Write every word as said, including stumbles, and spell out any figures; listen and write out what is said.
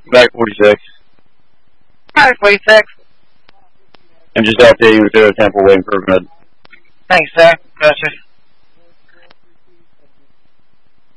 Back forty-six. Back forty-six. I'm just updating the Temple waiting for a minute. Thanks, sir. Gotcha.